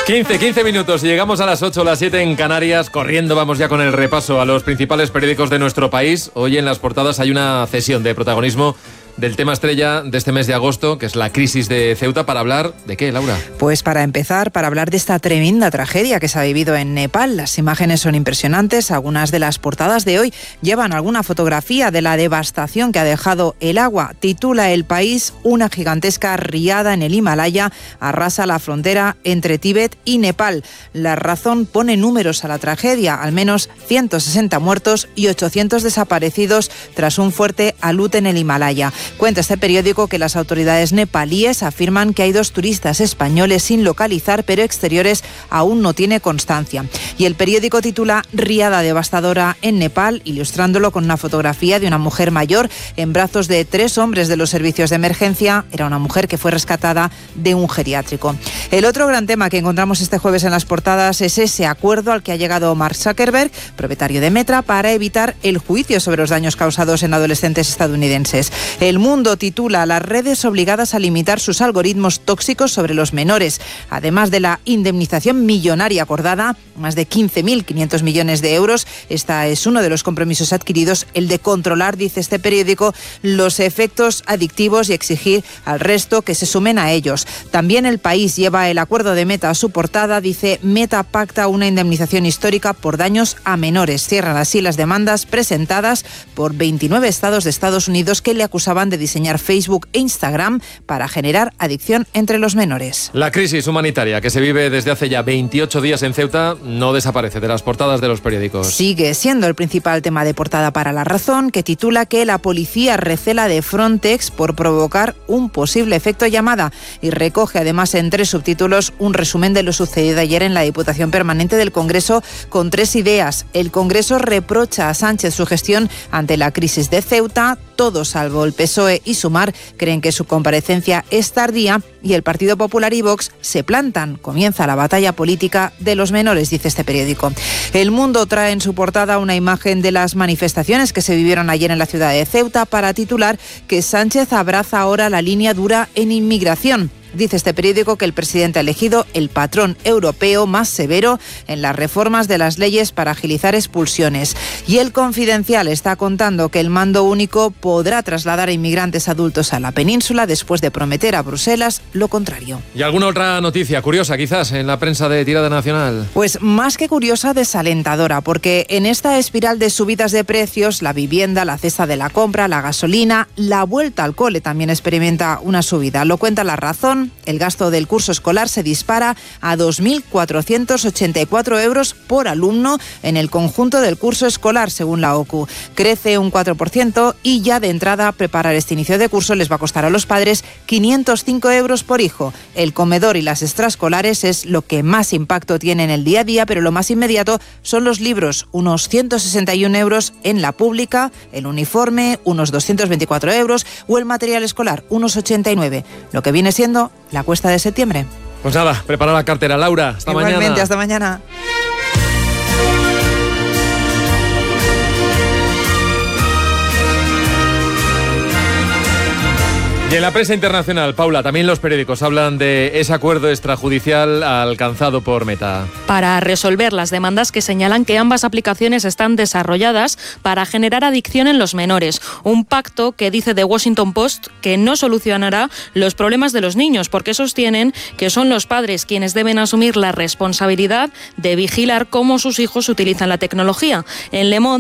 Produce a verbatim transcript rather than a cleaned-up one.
quince, quince minutos y llegamos a las ocho o las siete en Canarias. Corriendo vamos ya con el repaso a los principales periódicos de nuestro país. Hoy en las portadas hay una cesión de protagonismo del tema estrella de este mes de agosto, que es la crisis de Ceuta, para hablar ¿de qué, Laura? Pues para empezar, para hablar de esta tremenda tragedia que se ha vivido en Nepal. Las imágenes son impresionantes. Algunas de las portadas de hoy llevan alguna fotografía de la devastación que ha dejado el agua. Titula El País: una gigantesca riada en el Himalaya arrasa la frontera entre Tíbet y Nepal. La Razón pone números a la tragedia: al menos ciento sesenta muertos y ochocientos desaparecidos tras un fuerte alud en el Himalaya. Cuenta este periódico que las autoridades nepalíes afirman que hay dos turistas españoles sin localizar, pero exteriores aún no tiene constancia. Y el periódico titula Riada devastadora en Nepal, ilustrándolo con una fotografía de una mujer mayor en brazos de tres hombres de los servicios de emergencia. Era una mujer que fue rescatada de un geriátrico. El otro gran tema que encontramos este jueves en las portadas es ese acuerdo al que ha llegado Mark Zuckerberg, propietario de Meta, para evitar el juicio sobre los daños causados en adolescentes estadounidenses. El Mundo titula Las redes obligadas a limitar sus algoritmos tóxicos sobre los menores. Además de la indemnización millonaria acordada, más de quince mil quinientos millones de euros, esta es uno de los compromisos adquiridos, el de controlar, dice este periódico, los efectos adictivos y exigir al resto que se sumen a ellos. También El País lleva el acuerdo de Meta a su portada, dice Meta pacta una indemnización histórica por daños a menores. Cierran así las demandas presentadas por veintinueve estados de Estados Unidos que le acusaban de diseñar Facebook e Instagram para generar adicción entre los menores. La crisis humanitaria que se vive desde hace ya veintiocho días en Ceuta no desaparece de las portadas de los periódicos. Sigue siendo el principal tema de portada para La Razón, que titula que la policía recela de Frontex por provocar un posible efecto llamada, y recoge además en tres subtítulos un resumen de lo sucedido ayer en la Diputación Permanente del Congreso con tres ideas. El Congreso reprocha a Sánchez su gestión ante la crisis de Ceuta. Todos, salvo el P S O E y Sumar, creen que su comparecencia es tardía, y el Partido Popular y Vox se plantan. Comienza la batalla política de los menores, dice este periódico. El Mundo trae en su portada una imagen de las manifestaciones que se vivieron ayer en la ciudad de Ceuta para titular que Sánchez abraza ahora la línea dura en inmigración. Dice este periódico que el presidente ha elegido el patrón europeo más severo en las reformas de las leyes para agilizar expulsiones. Y El Confidencial está contando que el mando único podrá trasladar a inmigrantes adultos a la península después de prometer a Bruselas lo contrario. ¿Y alguna otra noticia curiosa quizás en la prensa de tirada nacional? Pues más que curiosa, desalentadora, porque en esta espiral de subidas de precios, la vivienda, la cesta de la compra, la gasolina, la vuelta al cole también experimenta una subida. Lo cuenta La Razón. El gasto del curso escolar se dispara a dos mil cuatrocientos ochenta y cuatro euros por alumno en el conjunto del curso escolar, según la O C U. Crece un cuatro por ciento y ya de entrada preparar este inicio de curso les va a costar a los padres quinientos cinco euros por hijo. El comedor y las extraescolares es lo que más impacto tiene en el día a día, pero lo más inmediato son los libros, unos ciento sesenta y un euros en la pública, el uniforme, unos doscientos veinticuatro euros, o el material escolar, unos ochenta y nueve, lo que viene siendo la cuesta de septiembre. Pues nada, prepara la cartera, Laura. Hasta Igualmente, mañana. hasta mañana. Y en la prensa internacional, Paula, también los periódicos hablan de ese acuerdo extrajudicial alcanzado por Meta. Para resolver las demandas que señalan que ambas aplicaciones están desarrolladas para generar adicción en los menores. Un pacto que dice The Washington Post que no solucionará los problemas de los niños, porque sostienen que son los padres quienes deben asumir la responsabilidad de vigilar cómo sus hijos utilizan la tecnología. En Le Monde